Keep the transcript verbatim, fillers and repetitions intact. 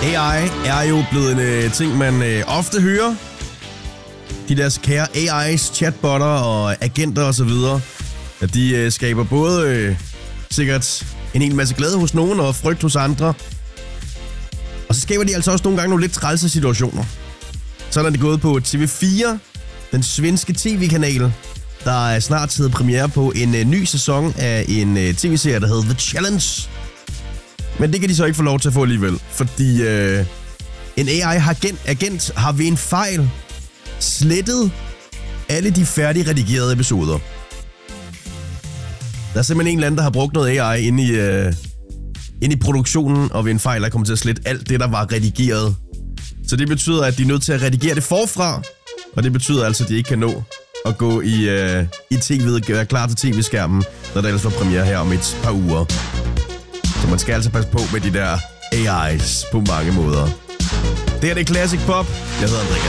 A I er jo blevet en øh, ting, man øh, ofte hører. De der kære A I's, chatbotter og agenter osv., at de øh, skaber både øh, sikkert en hel masse glæde hos nogen og frygt hos andre. Og så skaber de altså også nogle gange nogle lidt trælse situationer. Sådan er det gået på T V fire, den svenske tv-kanal, der er snart taget premiere på en øh, ny sæson af en øh, tv-serie, der hedder The Challenge. Men det kan de så ikke få lov til at få alligevel, fordi øh, en A I-agent agent har ved en fejl slettet alle de færdig redigerede episoder. Der er simpelthen en eller anden, der har brugt noget A I inde i, øh, inde i produktionen, og ved en fejl er kommet til at slette alt det, der var redigeret. Så det betyder, at de er nødt til at redigere det forfra, og det betyder altså, at de ikke kan nå at gå i, øh, i tv'et og gøre klar til tv-skærmen, når der ellers var premiere her om et par uger. Så man skal altså passe på med de der A I's på mange måder. Det her det er Classic Pop. Jeg hedder Andreas.